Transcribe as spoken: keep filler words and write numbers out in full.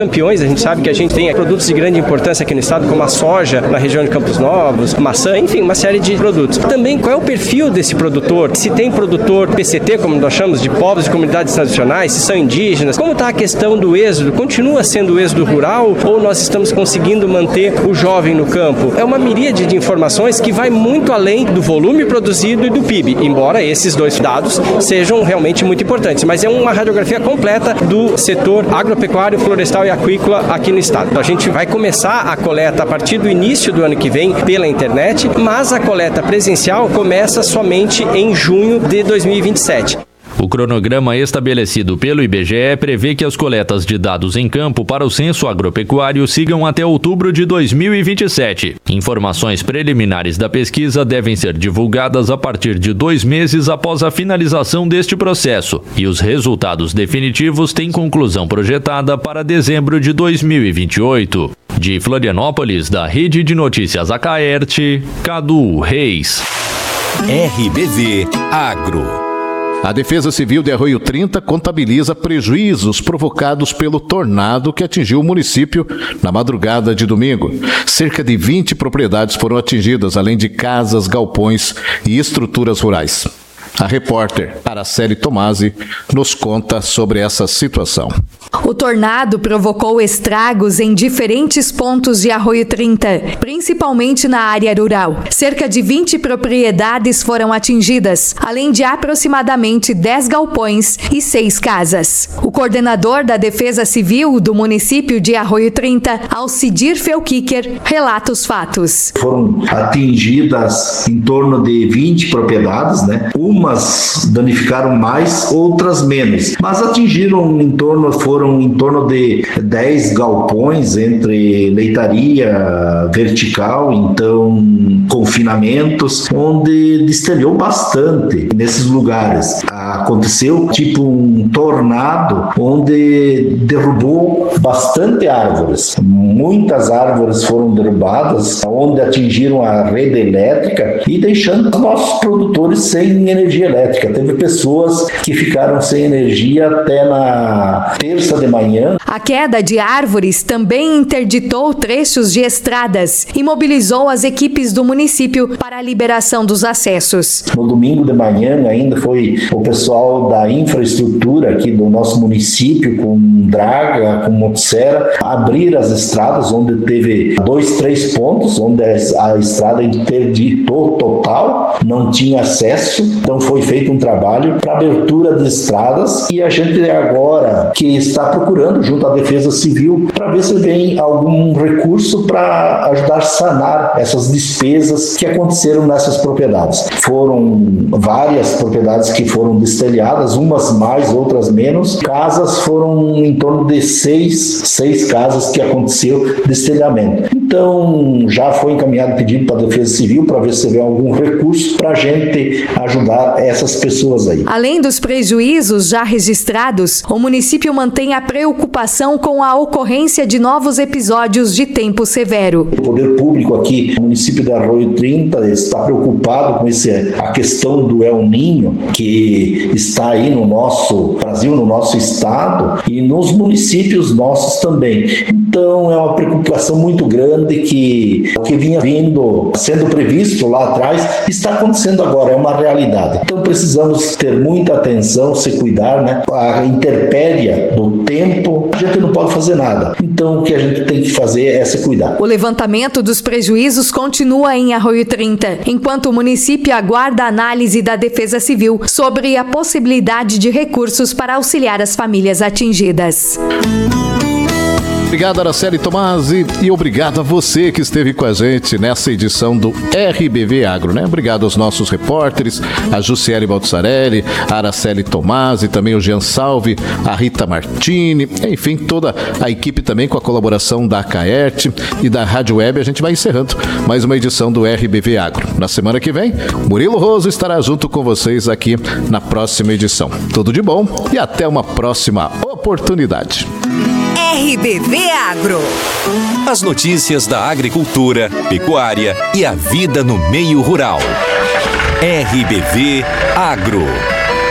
Campeões, a gente sabe que a gente tem produtos de grande importância aqui no estado, como a soja na região de Campos Novos, maçã, enfim, uma série de produtos. Também, qual é o perfil desse produtor? Se tem produtor P C T, como nós chamamos, de povos de comunidades tradicionais, se são indígenas, como está a questão do êxodo? Continua sendo o êxodo rural ou nós estamos conseguindo manter o jovem no campo? É uma miríade de informações que vai muito além do volume produzido e do P I B, embora esses dois dados sejam realmente muito importantes, mas é uma radiografia completa do setor agropecuário, florestal e aquícola aqui no estado. A gente vai começar a coleta a partir do início do ano que vem pela internet, mas a coleta presencial começa somente em junho de dois mil e vinte e sete. O cronograma estabelecido pelo I B G E prevê que as coletas de dados em campo para o censo agropecuário sigam até outubro de dois mil e vinte e sete. Informações preliminares da pesquisa devem ser divulgadas a partir de dois meses após a finalização deste processo, e os resultados definitivos têm conclusão projetada para dezembro de dois mil e vinte e oito. De Florianópolis, da Rede de Notícias Acaerte, Cadu Reis. R B V Agro. A Defesa Civil de Arroio trinta contabiliza prejuízos provocados pelo tornado que atingiu o município na madrugada de domingo. Cerca de vinte propriedades foram atingidas, além de casas, galpões e estruturas rurais. A repórter Araceli Tomasi nos conta sobre essa situação. O tornado provocou estragos em diferentes pontos de Arroio trinta, principalmente na área rural. Cerca de vinte propriedades foram atingidas, além de aproximadamente dez galpões e seis casas. O coordenador da Defesa Civil do município de Arroio trinta, Alcidir Felkiker, relata os fatos. Foram atingidas em torno de vinte propriedades, né? Umas danificaram mais, outras menos, mas atingiram em torno, foram em torno de dez galpões entre leitaria vertical, então confinamentos, onde destelhou bastante nesses lugares. Aconteceu tipo um tornado onde derrubou bastante árvores. Muitas árvores foram derrubadas, onde atingiram a rede elétrica e deixando os nossos produtores sem energia elétrica. Teve pessoas que ficaram sem energia até na terça de manhã. A queda de árvores também interditou trechos de estradas e mobilizou as equipes do município para a liberação dos acessos. No domingo de manhã ainda foi o pessoal da infraestrutura aqui do nosso município, com draga, com motosserra, abrir as estradas, onde teve dois, três pontos, onde a estrada interditou total, não tinha acesso, então foi feito um trabalho para abertura de estradas e a gente agora que está procurando junto à Defesa Civil para ver se vem algum recurso para ajudar a sanar essas despesas que aconteceram nessas propriedades. Foram várias propriedades que foram destelhadas, umas mais, outras menos. Casas foram em torno de seis, seis casas que aconteceu destelhamento. Então, já foi encaminhado pedido para a Defesa Civil para ver se vem algum recurso para a gente ajudar essas pessoas aí. Além dos prejuízos já registrados, o município mantém a preocupação com a ocorrência de novos episódios de tempo severo. O poder público aqui, o município de Arroio trinta, está preocupado com esse, a questão do El Niño, que está aí no nosso Brasil, no nosso estado e nos municípios nossos também. Então, é uma preocupação muito grande que o que vinha vindo, sendo previsto lá atrás, está acontecendo agora, é uma realidade. Então, precisamos ter muita atenção, se cuidar, né? A intempérie do tempo, a gente não pode fazer nada. Então, o que a gente tem que fazer é se cuidar. O levantamento dos prejuízos continua em Arroio trinta, enquanto o município aguarda a análise da Defesa Civil sobre a possibilidade de recursos para auxiliar as famílias atingidas. Obrigado, Araceli Tomasi, e obrigado a você que esteve com a gente nessa edição do R B V Agro, né? Obrigado aos nossos repórteres, a Jussiele Baltzarelli, a Araceli Tomasi, também o Jean Salve, a Rita Martini, enfim, toda a equipe também com a colaboração da Acaerte e da Rádio Web. A gente vai encerrando mais uma edição do R B V Agro. Na semana que vem, Murilo Roso estará junto com vocês aqui na próxima edição. Tudo de bom e até uma próxima oportunidade. R B V Agro. As notícias da agricultura, pecuária e a vida no meio rural. R B V Agro.